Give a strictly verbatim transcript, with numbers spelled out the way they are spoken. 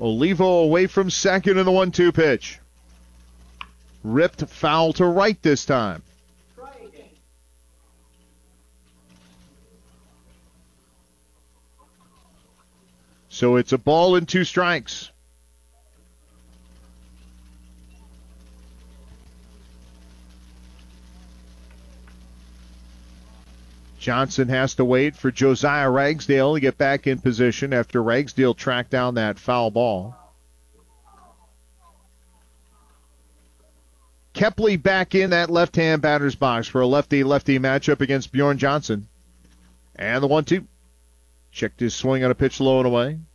Olivo away from second in the one two pitch. Ripped foul to right this time. So it's a ball and two strikes. Johnson has to wait for Josiah Ragsdale to get back in position after Ragsdale tracked down that foul ball. Kepley back in that left-hand batter's box for a lefty-lefty matchup against Bjorn Johnson. And the one two. Checked his swing on a pitch low and away.